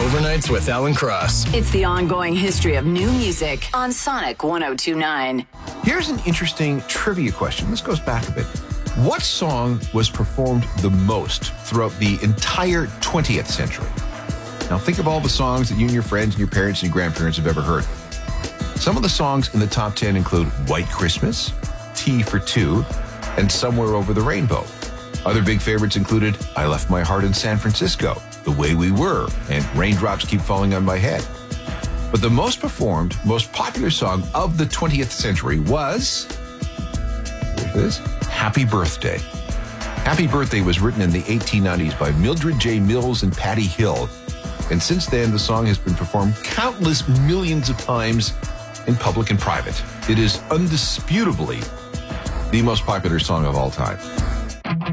Overnights with Alan Cross. It's the ongoing history of new music on Sonic 102.9. Here's an interesting trivia question. This goes back a bit. What song was performed the most throughout the entire 20th century? Now think of all the songs that you and your friends and your parents and your grandparents have ever heard. Some of the songs in the top 10 include White Christmas, Tea for Two, and Somewhere Over the Rainbow. Other big favorites included I Left My Heart in San Francisco, The Way We Were, and Raindrops Keep Falling on My Head. But the most performed, most popular song of the 20th century was, here it is, Happy Birthday. Happy Birthday was written in the 1890s by Mildred J. Mills and Patty Hill. And since then, the song has been performed countless millions of times in public and private. It is undisputably the most popular song of all time.